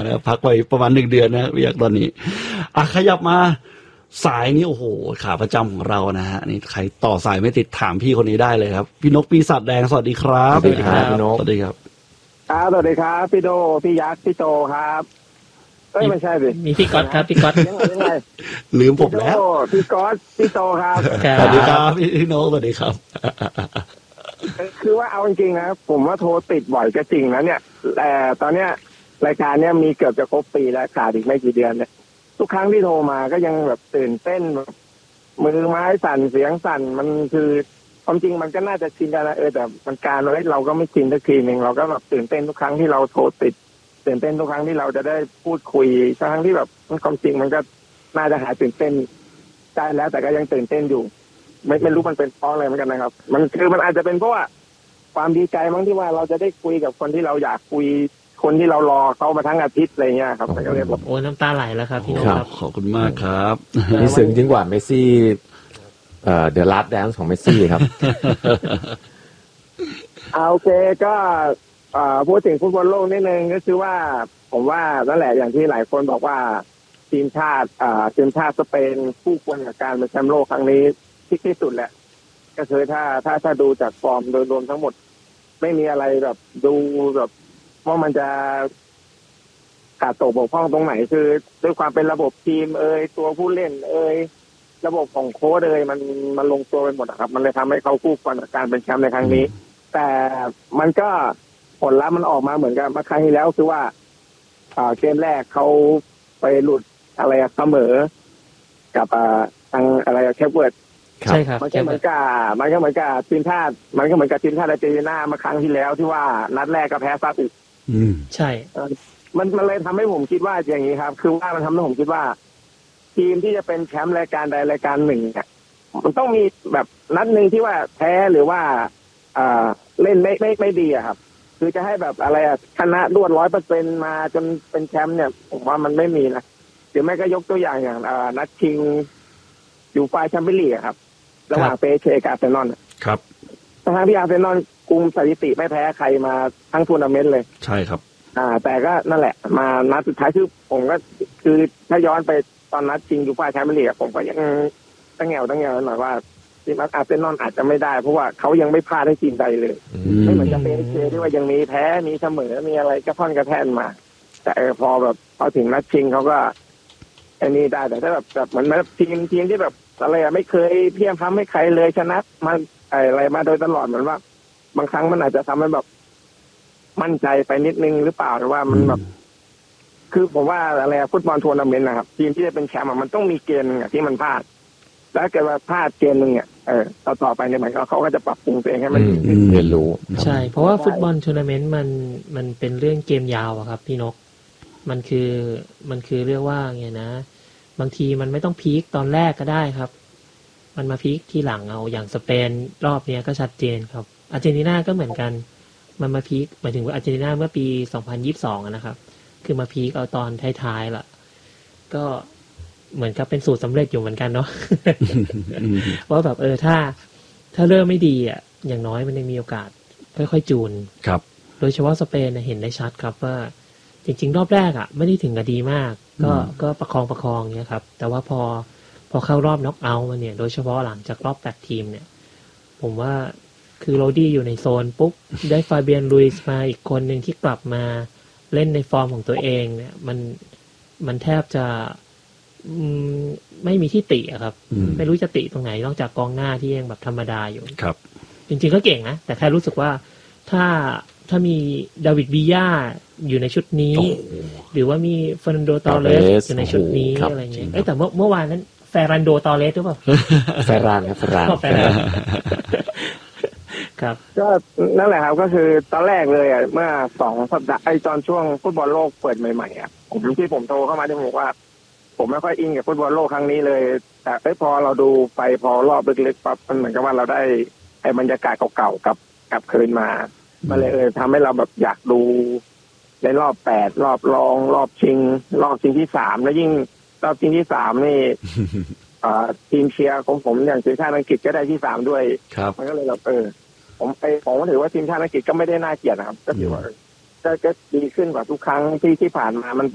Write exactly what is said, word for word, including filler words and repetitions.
นะพักไปประมาณหนึ่งเดือนนะพี่ยักษ์ตอนนี้อ่ะขยับมาสายนี้โอ้โหขาประจำของเรานะฮะนี่ใครต่อสายไม่ติดถามพี่คนนี้ได้เลยครับพี่นกปีศาจแดงสวัสดีครับสวัสดีครับพี่นกสวัสดีครับครับสวัสดีครับพี่โดพี่ยักษ์พี่โตครับเอ้ยไม่ใช่สิมีพี่ก๊อตครับพี่ก๊อตยังไงยังไงลืมผมแล้วพี่ก๊อตพี่โตครับสวัสดีครับพี่นกสวัสดีครับคือว่าเอาจริงๆนะผมว่าโทรติดบ่อยก็จริงนะเนี่ยแต่ตอนเนี้ยรายการเนี้ยมีเกือบจะครบปีแล้วขาดอีกไม่กี่เดือนเนี่ยทุกครั้งที่โทรมาก็ยังแบบตื่นเต้นแบบมือไม้สั่นเสียงสั่นมันคือความจริงมันก็น่าจะชินกันนะเออแต่มันการเราเราก็ไม่ชินสักทีนึงเราก็แบบตื่นเต้นทุกครั้งที่เราโทรติดตื่นเต้นทุกครั้งที่เราจะได้พูดคุยทั้งที่แบบความจริงมันก็น่าจะหายตื่นเต้นได้แล้วแต่ก็ยังตื่นเต้นอยู่ไม่ไม่รู้มันเป็นเพราะอะไรเหมือนกันนะครับมันคือมันอาจจะเป็นเพราะว่าความดีใจมั้งที่ว่าเราจะได้คุยกับคนที่เราอยากคุยคนที่เรารอเขามาทั้งอาทิตย์อะไรเงี้ยครับก็เลยแบบโอ้น้ำตาไหลแล้วครับพี่นกครับขอบคุณมากครับนี่ซึ้งยิ่งกว่าเมสซี่เอ่อเดอะลัสแดนซ์ของเมสซี่ครับโอเคก็พูดถึงฟุตบอลโลกนิดนึงก็คือว่าผมว่านั่นแหละอย่างที่หลายคนบอกว่าทีมชาติทีมชาติสเปนคู่ควรกับการเป็นแชมป์โลกครั้งนี้ที่ที่สุดแหละก็คือถ้าถ้าถ้าดูจากฟอร์มโดยรวมทั้งหมดไม่มีอะไรแบบดูแบบว่ามันจะขาดตกบกพร่องตรงไหนคือด้วยความเป็นระบบทีมเอ่ยตัวผู้เล่นเอ่ยระบบของโค้ชเอ่ยมันมันลงตัวไปหมดครับมันเลยทำให้เขาคู่ควรกับการเป็นแชมป์ในครั้งนี้แต่มันก็ผลลัพธ์มันออกมาเหมือนกับเมื่อครั้งที่แล้วคือว่าเกมแรกเขาไปหลุดอะไรเสมอกับทางอะไรแคปเวิร์ดใช่ครับมันก็เหมือนกับมันก็เหมือนกับทีมชาติมันก็เหมือนกับทีมชาติอาร์เจนตินาเมื่อครั้งที่แล้วที่ว่านัดแรกก็แพ้ซาอุอืมใช่มันมันเลยทำให้ผมคิดว่าอย่างนี้ครับคือว่ามันทำให้ผมคิดว่าทีมที่จะเป็นแชมป์รายการใดรายการหนึ่งเนี่ยมันต้องมีแบบนัดหนึ่งที่ว่าแพ้หรือว่าอ่าเล่นไม่ไม่ไม่ดีอะครับคือจะให้แบบอะไรอะชนะรวดร้อยเปอร์เซ็นต์มาจนเป็นแชมป์เนี่ยผมว่ามันไม่มีนะหรือไม่ก็ยกตัวอย่างอย่างอ่านัดชิงยูฟ่าแชมเปี้ยนลีกครับระหว่างเปเชกับอาร์เซนอลครับทั้งที่อาร์เซนอลกุมสถิติไม่แพ้ใครมาทั้งทัวร์นาเมนต์เลยใช่ครับอ่าแต่ก็นั่นแหละมานัดสุดท้ายคือผมก็คือถ้าย้อนไปตอนนัดชิงยูฟ่าแชมเปี้ยนลีกผมก็ยังตั้งแงวตั้งแงวหน่อยว่าทีมอาร์เซนอลอาจจะไม่ได้เพราะว่าเขายังไม่พลาดให้ทีมใดเลยไม่เหมือนจะเป็นเชที่ว่ายังมีแพ้มีเสมอมีอะไรก็ค่อนกระแทนมาแต่พอแบบพอถึงนัดชิงเขาก็อันนี้ได้แต่ถ้าแบบแบบเหมือนแบบทีมทีมที่แบบอะไรอะไม่เคยเพียงพร้ำให้ใครเลยชนะมาอะไรมาโดยตลอดเหมือนว่าบางครั้งมันอาจจะทำให้แบบมั่นใจไปนิดนึงหรือเปล่าหรือว่ามันแบบคือผมว่าอะไรฟุตบอลทัวร์นาเมนต์นะครับทีมที่จะเป็นแชมป์มันต้องมีเกณฑ์ที่มันพลาดแล้วเกิดว่าพลาดเกณฑ์นึงเนี่ยเออต่อต่อไปเนี่ยมันก็เขาก็จะปรับปรุงตัวเองให้มันเรียนรู้ใช่เพราะว่าฟุตบอลทัวร์นาเมนต์มันมันเป็นเรื่องเกมยาวอะครับพี่นกมันคือมันคือเรียกว่าไงนะบางทีมันไม่ต้องพีคตอนแรกก็ได้ครับมันมาพีคทีหลังเอาอย่างสเปนรอบนี้ก็ชัดเจนครับอาร์เจนตินาก็เหมือนกันมันมาพีคหมายถึงว่าอาร์เจนตินาเมื่อปีสองพันยี่สิบสองนะครับคือมาพีคเอาตอนท้ายๆล่ะก็เหมือนกับเป็นสูตรสำเร็จอยู่เหมือนกันเนาะ ว่าแบบเออถ้าถ้าเริ่มไม่ดีอ่ะอย่างน้อยมันยังมีโอกาสค่อยๆจูนครับโดยเฉพาะสเปนเห็นได้ชัดครับว่าจริงๆรอบแรกอ่ะไม่ได้ถึงกับดีมากก็ก็ประคองประคองเงี้ยครับแต่ว่าพอพอเข้ารอบน็อกเอาท์มาเนี่ยโดยเฉพาะหลังจากรอบแปดทีมเนี่ยผมว่าคือโรดี้อยู่ในโซนปุ๊บได้ฟาเบียนลุยส์มาอีกคนนึงที่กลับมาเล่นในฟอร์มของตัวเองเนี่ยมันมันแทบจะไม่มีที่ติอะครับไม่รู้จะติตรงไหนนอกจากกองหน้าที่ยังแบบธรรมดาอยู่ครับจริงๆก็เก่งนะแต่แค่รู้สึกว่าถ้าถ้ามีดาวิดบีย่าอยู่ในชุดนี้หรือว่ามีเฟอร์นันโดตอเรสอยู่ในชุดนี้อะไรเงี้ยแต่เมื่อเมื่อวานนั้นเฟร์นันโดตอเรสหรือเปล่าเฟรานครับเฟรานครับก็นั่นแหละครับก็คือตอนแรกเลยอ่ะเมื่อสองสัปดาห์ไอตอนช่วงฟุตบอลโลกเปิดใหม่ๆอ่ะผมที่ผมโทรเข้ามาที่บอกว่าผมไม่ค่อยอินกับฟุตบอลโลกครั้งนี้เลยแต่เอ้ยพอเราดูไปพอรอบลึกๆปั๊บมันเหมือนกับว่าเราได้ไอ้บรรยากาศเก่าๆกับกลับคืนมามันเลยเออทำให้เราแบบอยากดูในรอบแปดรอบรองรอบชิงรอบชิงที่สามแล้วยิ่งรอบชิงที่สามนี่ทีมเชียร์ของผมอย่างทีมชาติอังกฤษก็ได้ที่สามด้วยมันก็เลยแบบเออผมไอผมก็ถือว่าทีมชาติอังกฤษก็ไม่ได้น่าเกลียดนะครับก็ถือว่าก็ดีขึ้นกว่าทุกครั้งที่ที่ผ่านมามัน